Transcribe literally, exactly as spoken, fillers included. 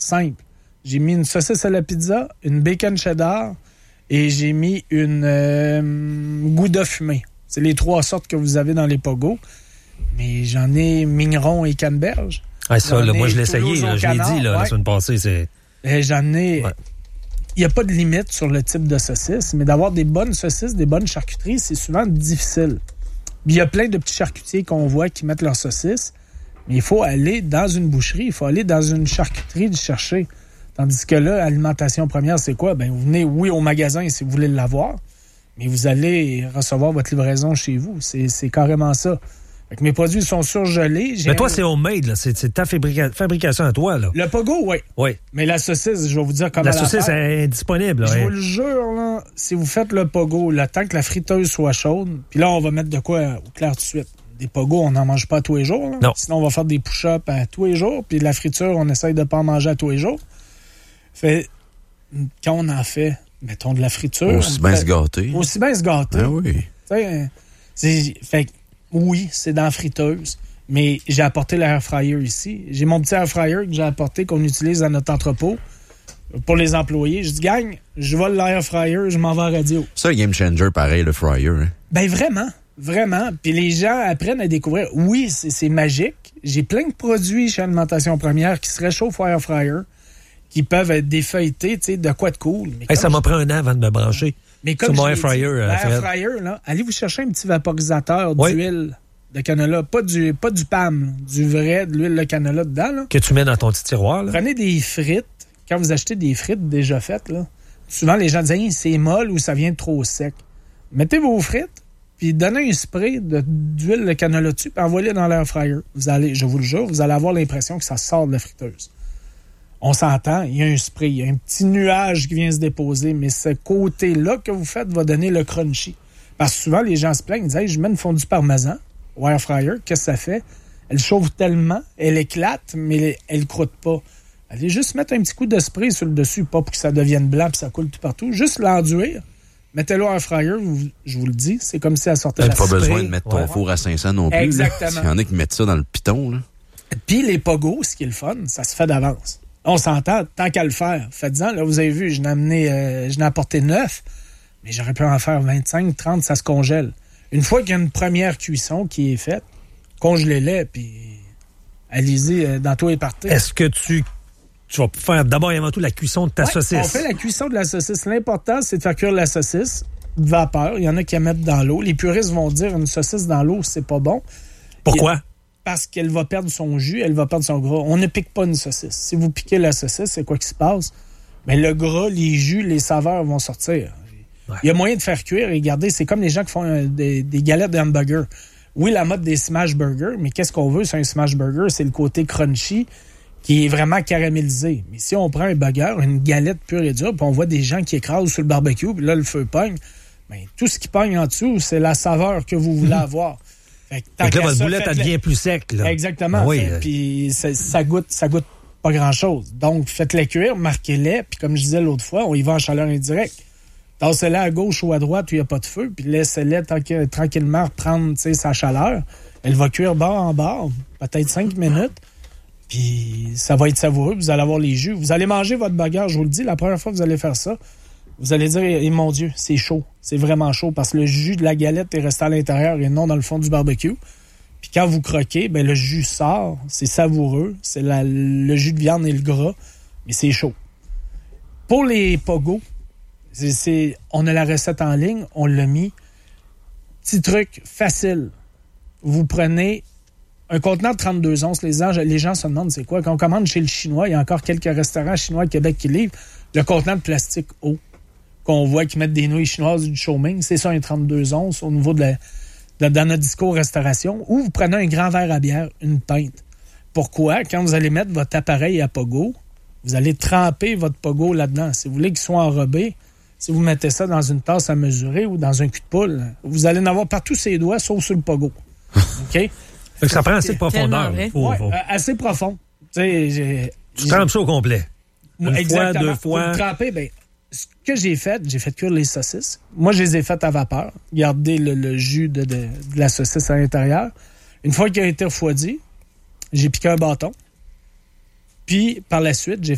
simple. J'ai mis une saucisse à la pizza, une bacon cheddar et j'ai mis une euh, gouda fumée. C'est les trois sortes que vous avez dans les pogos. Mais j'en ai mignon et canneberge. Ah, ça, là, moi, je l'ai essayé. Là, je l'ai dit là, ouais. La semaine passée. C'est... Et j'en ai... Ouais. Il n'y a pas de limite sur le type de saucisse, mais d'avoir des bonnes saucisses, des bonnes charcuteries, c'est souvent difficile. Il y a plein de petits charcutiers qu'on voit qui mettent leurs saucisses, mais il faut aller dans une boucherie, il faut aller dans une charcuterie de chercher. Tandis que là, alimentation première, c'est quoi? Ben, vous venez, oui, au magasin si vous voulez l'avoir, mais vous allez recevoir votre livraison chez vous. C'est, c'est carrément ça. Fait que mes produits sont surgelés. J'ai mais toi, un... c'est homemade, là. C'est, c'est ta fabrica... fabrication à toi, là. Le pogo, oui. Oui. Mais la saucisse, je vais vous dire comment la la saucisse faire. est disponible. Je ouais. vous le jure, là, si vous faites le pogo, le temps que la friteuse soit chaude, puis là, on va mettre de quoi au clair tout de suite. Des pogos, on n'en mange pas tous les jours. Là. Non. Sinon, on va faire des push-ups à tous les jours, puis la friture, on essaye de ne pas en manger à tous les jours. Fait, quand on en fait, mettons de la friture... Aussi bien se gâter. Aussi bien se gâter. Ah oui. T'sais, c'est, fait oui, c'est dans la friteuse, mais j'ai apporté l'air fryer ici. J'ai mon petit air fryer que j'ai apporté, qu'on utilise dans notre entrepôt pour les employés. Je dis, gang, je vole l'air fryer, je m'en vais à radio. C'est un game changer pareil, le fryer. Hein? Ben vraiment, vraiment. Puis les gens apprennent à découvrir. Oui, c'est, c'est magique. J'ai plein de produits chez Alimentation Première qui se réchauffent au air fryer, qui peuvent être défeuilletés, tu sais, de quoi de cool. Mais hey, ça je... m'a pris un an avant de me brancher. Mais comme sur mon air fryer, euh, fryer, là, allez vous chercher un petit vaporisateur oui. d'huile de canola, pas du pas du P A M, du vrai de l'huile de canola dedans là. Que tu mets dans ton petit tiroir là. Prenez des frites, quand vous achetez des frites déjà faites là, souvent les gens disent hey, c'est molle ou ça vient trop sec. Mettez vos frites puis donnez un spray de, d'huile de canola dessus puis envoyez-les dans l'air fryer. Vous allez, je vous le jure, vous allez avoir l'impression que ça sort de la friteuse. On s'entend, il y a un spray, il y a un petit nuage qui vient se déposer, mais ce côté-là que vous faites va donner le crunchy. Parce que souvent, les gens se plaignent, ils disent hey, « je mets une fondue parmesan au air fryer, qu'est-ce que ça fait? Elle chauffe tellement, elle éclate, mais elle ne croûte pas. » Allez juste mettre un petit coup de spray sur le dessus, pas pour que ça devienne blanc et ça coule tout partout, juste l'enduire. Mettez-le au air fryer, je vous le dis, c'est comme si elle sortait de la spray. T'as pas besoin spray. de mettre ton ouais. four à cinq cents non plus. Exactement. Il y en a qui mettent ça dans le piton. Là. Puis les pogos, ce qui est le fun, ça se fait d'avance. On s'entend, tant qu'à le faire. Faites-en, là, vous avez vu, je n'ai amené, euh, je n'ai apporté neuf, mais j'aurais pu en faire vingt-cinq, trente, ça se congèle. Une fois qu'il y a une première cuisson qui est faite, congelez-les, puis allez-y euh, dans tous les parties. Est-ce que tu, tu vas faire d'abord et avant tout la cuisson de ta ouais, saucisse? On fait la cuisson de la saucisse. L'important, c'est de faire cuire la saucisse de vapeur. Il y en a qui la mettent dans l'eau. Les puristes vont dire une saucisse dans l'eau, c'est pas bon. Pourquoi? Et, parce qu'elle va perdre son jus, elle va perdre son gras. On ne pique pas une saucisse. Si vous piquez la saucisse, c'est quoi qui se passe? Mais le gras, les jus, les saveurs vont sortir. Ouais. Il y a moyen de faire cuire. Et regardez, c'est comme les gens qui font euh, des, des galettes de hamburger. Oui, la mode des smash burgers, mais qu'est-ce qu'on veut sur un smash burger? C'est le côté crunchy qui est vraiment caramélisé. Mais si on prend un burger, une galette pure et dure, puis on voit des gens qui écrasent sur le barbecue, puis là, le feu pogne, bien, tout ce qui pogne en dessous, c'est la saveur que vous voulez avoir. Fait que, fait que là, votre ça, boulette, elle devient plus sec. Là. Exactement. Oui, fait, euh... Puis ça, ça goûte ça goûte pas grand-chose. Donc, faites-les cuire, marquez-les, puis comme je disais l'autre fois, on y va en chaleur indirecte. Tassez-les à gauche ou à droite où il n'y a pas de feu, puis laissez-les tranqu- tranquillement reprendre sa chaleur. Elle va cuire bord en bord, peut-être cinq minutes, puis ça va être savoureux, vous allez avoir les jus. Vous allez manger votre burger, je vous le dis, la première fois que vous allez faire ça, vous allez dire, eh, mon Dieu, c'est chaud. C'est vraiment chaud parce que le jus de la galette est resté à l'intérieur et non dans le fond du barbecue. Puis quand vous croquez, ben le jus sort. C'est savoureux. C'est la, le jus de viande et le gras. Mais c'est chaud. Pour les pogos, c'est, c'est, on a la recette en ligne. On l'a mis. Petit truc facile. Vous prenez un contenant de trente-deux onces. Les gens, les gens se demandent c'est quoi. Quand on commande chez le Chinois, il y a encore quelques restaurants chinois à Québec qui livrent le contenant de plastique haut. Qu'on voit qui mettent des nouilles chinoises du chow mein, c'est ça un trente-deux onces au niveau de la, de, dans notre discours restauration, ou vous prenez un grand verre à bière, une pinte. Pourquoi? Quand vous allez mettre votre appareil à pogo, vous allez tremper votre pogo là-dedans. Si vous voulez qu'il soit enrobé, si vous mettez ça dans une tasse à mesurer ou dans un cul de poule, vous allez en avoir partout ses doigts, sauf sur le pogo. OK? Fait que ça prend assez de profondeur. Faut, ouais, faut... assez profond. J'ai, j'ai, tu trempes ça au complet. Une exactement. fois, deux fois. Pour le tremper, bien, ce que j'ai fait, j'ai fait cuire les saucisses. Moi, je les ai faites à vapeur. Gardez le, le jus de, de, de la saucisse à l'intérieur. Une fois qu'il a été refroidi, j'ai piqué un bâton. Puis, par la suite, j'ai